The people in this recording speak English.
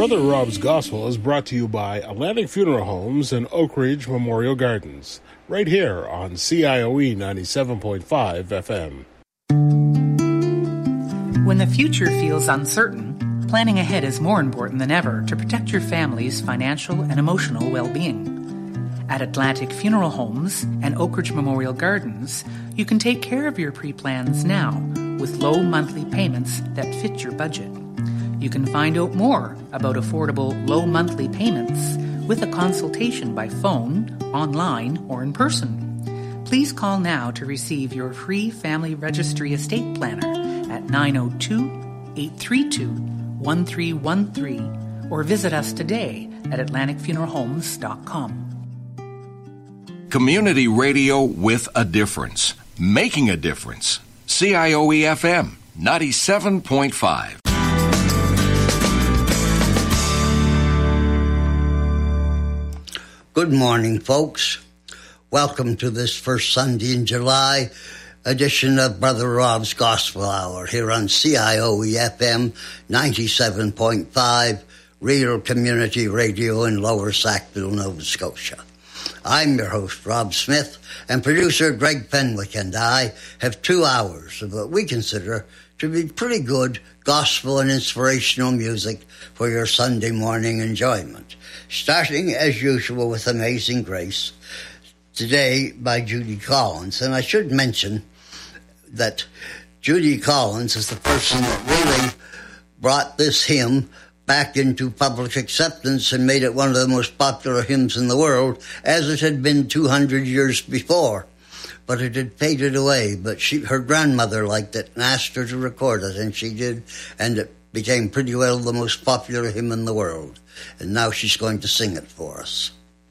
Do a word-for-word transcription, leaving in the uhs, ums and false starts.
Brother Rob's Gospel is brought to you by Atlantic Funeral Homes and Oak Ridge Memorial Gardens, right here on C I O E ninety-seven point five F M. When the future feels uncertain, planning ahead is more important than ever to protect your family's financial and emotional well-being. At Atlantic Funeral Homes and Oak Ridge Memorial Gardens, you can take care of your pre-plans now with low monthly payments that fit your budget. You can find out more about affordable low monthly payments with a consultation by phone, online, or in person. Please call now to receive your free Family Registry Estate Planner at nine oh two, eight three two, one three one three or visit us today at atlantic funeral homes dot com. Community radio with a difference. Making a difference. C I O E F M ninety-seven point five. Good morning, folks. Welcome to this first Sunday in July edition of Brother Rob's Gospel Hour here on C I O E F M ninety-seven point five, Real Community Radio in Lower Sackville, Nova Scotia. I'm your host, Rob Smith, and producer Greg Fenwick and I have two hours of what we consider to be pretty good gospel and inspirational music for your Sunday morning enjoyment. Starting, as usual, with Amazing Grace, today by Judy Collins. And I should mention that Judy Collins is the person that really brought this hymn back into public acceptance and made it one of the most popular hymns in the world, as it had been two hundred years before. But it had faded away. But she, her grandmother liked it and asked her to record it, and she did, and it became pretty well the most popular hymn in the world. And now she's going to sing it for us.